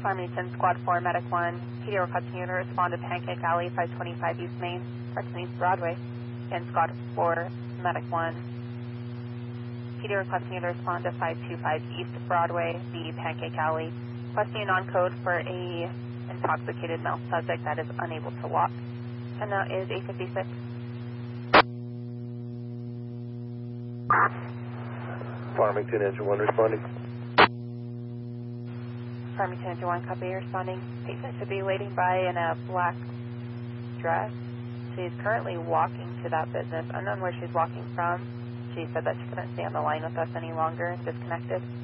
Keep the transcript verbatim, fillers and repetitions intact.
Farmington, Squad four, Medic one. P D requesting you to respond to Pancake Alley, five twenty-five East Main, Preston East Broadway. Again, Squad four, Medic one. P D requesting you to respond to five twenty-five East Broadway, the Pancake Alley. Requesting a non-code for a intoxicated male subject that is unable to walk. And that is eight fifty-six. Farmington, Engine one responding. Farmington, Engine one, copy, responding. Patient should be waiting by in a black dress. She's currently walking to that business. Unknown where she's walking from. She said that she couldn't stay on the line with us any longer and disconnected.